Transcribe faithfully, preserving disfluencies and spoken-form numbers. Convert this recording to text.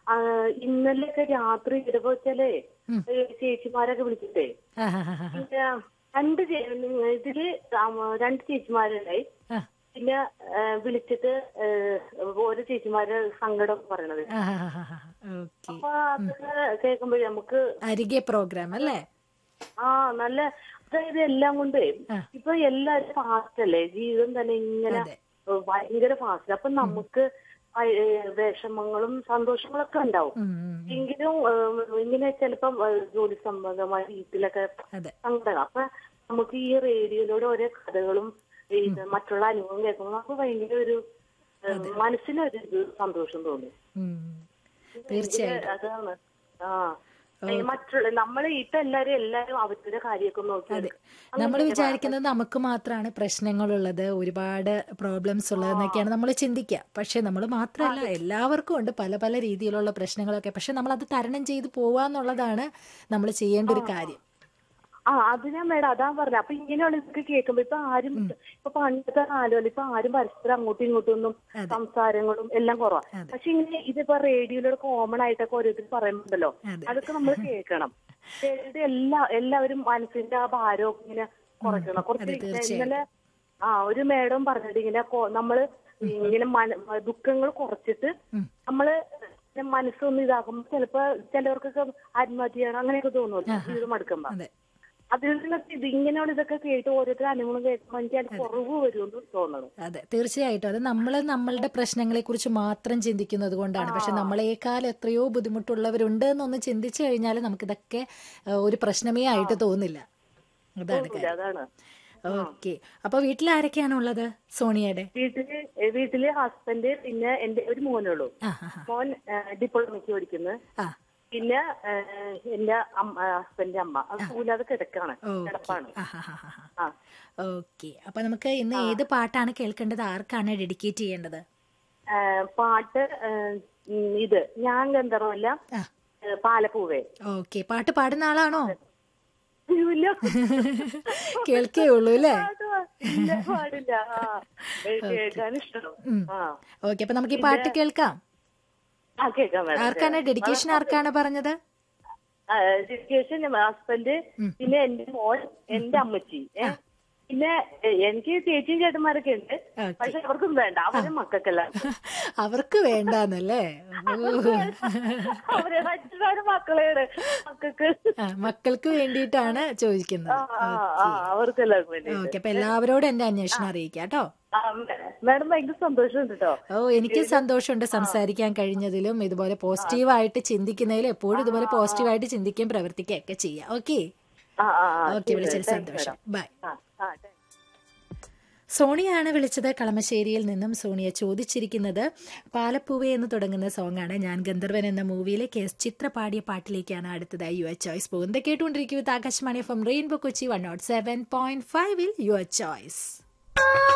ആ, ഇന്നലെയൊക്കെ രാത്രി ഇടപോച്ചാലേ ചേച്ചിമാരൊക്കെ വിളിച്ചിട്ടേ പിന്നെ രണ്ട് ചേ- ഇതില് ആ, രണ്ട് ചേച്ചിമാരുണ്ടായി. പിന്നെ ആ, വിളിച്ചിട്ട് ആ, ഓരോ ചേച്ചിമാരെ സങ്കടം പറയണത്. അപ്പൊ അതൊക്കെ കേൾക്കുമ്പോഴേ നമുക്ക് അരികെ പ്രോഗ്രാം അല്ലേ? ആ നല്ല, അതായത് എല്ലാം കൊണ്ടേ ഇപ്പൊ എല്ലാരും ഫാസ്റ്റ് അല്ലേ, ജീവിതം തന്നെ ഇങ്ങനെ ഭയങ്കര ഫാസ്റ്റ്. അപ്പൊ നമുക്ക് വിഷമങ്ങളും സന്തോഷങ്ങളൊക്കെ ഉണ്ടാവും. എങ്കിലും ഇങ്ങനെ ചിലപ്പം ജോലി സംബന്ധമായ വീട്ടിലൊക്കെ സങ്കടം. അപ്പൊ നമുക്ക് ഈ റേഡിയോയിലൂടെ ഓരോ കഥകളും മറ്റുള്ള അനുഭവം കേൾക്കുമ്പോൾ നമുക്ക് ഭയങ്കര ഒരു മനസ്സിനൊരു ഇത് സന്തോഷം തോന്നും. തീർച്ചയായിട്ടും അതാണ്. ആ മറ്റുള്ള നമ്മള് ഇപ്പൊ എല്ലാരും എല്ലാരും അവരുടെ കാര്യമൊക്കെ നോക്കി നമ്മൾ വിചാരിക്കുന്നത് നമുക്ക് മാത്രമാണ് പ്രശ്നങ്ങളുള്ളത്, ഒരുപാട് പ്രോബ്ലംസ് ഉള്ളതെന്നൊക്കെയാണ് നമ്മൾ ചിന്തിക്കുക. പക്ഷെ നമ്മൾ മാത്രമല്ല, എല്ലാവർക്കും ഉണ്ട് പല പല രീതിയിലുള്ള പ്രശ്നങ്ങളൊക്കെ. പക്ഷെ നമ്മൾ അത് തരണം ചെയ്ത് പോവാന്നുള്ളതാണ് നമ്മൾ ചെയ്യേണ്ട ഒരു കാര്യം. ആ അത് ഞാൻ മേഡം അതാ പറഞ്ഞത്. അപ്പൊ ഇങ്ങനെയുള്ള ഇതൊക്കെ കേൾക്കുമ്പോ ഇപ്പൊ ആരും ഇപ്പൊ പണ്ടത്തെ കാലമല്ല, ഇപ്പൊ ആരും പരസ്പരം അങ്ങോട്ടും ഇങ്ങോട്ടും ഒന്നും സംസാരങ്ങളും എല്ലാം കുറവാണ്. പക്ഷെ ഇങ്ങനെ ഇതിപ്പോ റേഡിയോയിലൂടെ കോമൺ ആയിട്ടൊക്കെ ഓരോരുത്തർ പറയുന്നുണ്ടല്ലോ, അതൊക്കെ നമ്മൾ കേൾക്കണം. കേട്ടിട്ട് എല്ലാ എല്ലാവരും മനസ്സിന്റെ ആ ഭാരമൊക്കെ ഇങ്ങനെ കുറയ്ക്കണം. കുറച്ച് ഇന്നലെ ആ ഒരു മേഡം പറഞ്ഞിട്ട് ഇങ്ങനെ നമ്മള് ഇങ്ങനെ ദുഃഖങ്ങൾ കുറച്ചിട്ട് നമ്മള് മനസ്സൊന്നും ഇതാക്കുമ്പോ ചിലപ്പോ ചിലവർക്കൊക്കെ ആത്മഹത്യ ചെയ്യണം അങ്ങനെയൊക്കെ തോന്നുമല്ലോ ജീവിതം അടുക്കുമ്പോ. അതിൽ നിന്നൊക്കെ ഇത് ഇങ്ങനെയുള്ള ഇതൊക്കെ കേട്ട് ഓരോരുത്തർ അനുഭവം കേൾക്കുമ്പോൾ എനിക്ക് അത് കുറവ് വരുമെന്ന് തോന്നണം. അതെ, തീർച്ചയായിട്ടും. അത് നമ്മൾ നമ്മളുടെ പ്രശ്നങ്ങളെ കുറിച്ച് മാത്രം ചിന്തിക്കുന്നത് കൊണ്ടാണ്. പക്ഷെ നമ്മളേക്കാൾ എത്രയോ ബുദ്ധിമുട്ടുള്ളവരുണ്ട് എന്നൊന്ന് ചിന്തിച്ചു കഴിഞ്ഞാൽ നമുക്കിതൊക്കെ ഒരു പ്രശ്നമേ ആയിട്ട് തോന്നില്ല. അതാണ് അതാണ്. ഓക്കെ. അപ്പൊ വീട്ടിൽ ആരൊക്കെയാണ് ഉള്ളത് സോണിയയുടെ? വീട്ടില് വീട്ടില് ഹസ്ബൻഡ്, പിന്നെ എന്റെ ഒരു മോനുള്ളൂ. മോൻ ഡിപ്ലോമയ്ക്ക് പഠിക്കുന്നു. പിന്നെ എന്റെ ഹസ്ബൻഡിന്റെ അമ്മ അത് കൂലാതെ കിടക്കാണ്, കിടപ്പാണ്. ഓക്കെ. അപ്പൊ നമുക്ക് ഇന്ന് ഏത് പാട്ടാണ് കേൾക്കേണ്ടത്? ആർക്കാണ് ഡെഡിക്കേറ്റ് ചെയ്യേണ്ടത്? പാട്ട് ഇത് ഞാൻ ഗന്ധർവല്ല, പാലപ്പൂവേ. ഓക്കെ. പാട്ട് പാടുന്ന ആളാണോ? കേൾക്കേ ഉള്ളൂ അല്ലേ? പാടില്ല, കേൾക്കാൻ ഇഷ്ടം. ഓക്കെ. അപ്പൊ നമുക്ക് ഈ പാട്ട് കേൾക്കാം. ആർക്കാണ് ഡെഡിക്കേഷൻ? ആർക്കാണ് പറഞ്ഞത് ഡെഡിക്കേഷൻ? ഹസ്ബൻഡ്, പിന്നെ എന്റെ മോൻ, എന്റെ അമ്മച്ചി, പിന്നെ എനിക്ക് ചേച്ചിയും ചേട്ടന്മാരൊക്കെ ഉണ്ട്. പക്ഷെ അവർക്കും വേണ്ട, അവരുടെ മക്കൾക്കല്ല. അവർക്ക് വേണ്ടെന്നല്ലേ? അവരെ മക്കളെയാണ് മക്കൾക്ക് മക്കൾക്ക് വേണ്ടിയിട്ടാണ് ചോദിക്കുന്നത്. അവർക്കെല്ലാവർക്കും വേണ്ടി. ഓക്കെ. അപ്പൊ എല്ലാവരോടും എന്റെ അന്വേഷണം അറിയിക്കാം കേട്ടോ. മാഡം ഭയങ്കര സന്തോഷമുണ്ട് കേട്ടോ. ഓ, എനിക്ക് സന്തോഷമുണ്ട് സംസാരിക്കാൻ കഴിഞ്ഞതിലും. ഇതുപോലെ പോസിറ്റീവായിട്ട് ചിന്തിക്കുന്നതിലും എപ്പോഴും ഇതുപോലെ പോസിറ്റീവായിട്ട് ചിന്തിക്കുകയും പ്രവർത്തിക്കുകയും ഒക്കെ ചെയ്യാം. ഓക്കെ. ഓക്കെ, വിളിച്ചത് സന്തോഷം. ബൈ. സോണിയാണ് വിളിച്ചത് കളമശ്ശേരിയിൽ നിന്നും. സോണിയ ചോദിച്ചിരിക്കുന്നത് പാലപ്പൂവേ എന്ന് തുടങ്ങുന്ന സോങ്ങാണ്. ഞാൻ ഗന്ധർവൻ എന്ന മൂവിയിലെ കെ എസ് ചിത്ര പാടിയ പാട്ടിലേക്കാണ് അടുത്തതായി യുവർ ചോയ്സ് പോകുന്നത്. കേട്ടുകൊണ്ടിരിക്കുന്നത് Akashvani from rainbow Kochi one not seven point ഫൈവിൽ യുവർ ചോയ്സ്.